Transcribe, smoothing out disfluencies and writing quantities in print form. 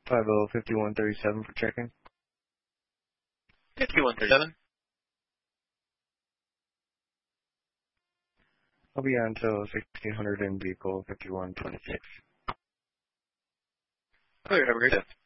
505137 for checking. 5137. I'll be on till 1600 in vehicle 5126. Clear, have a great day.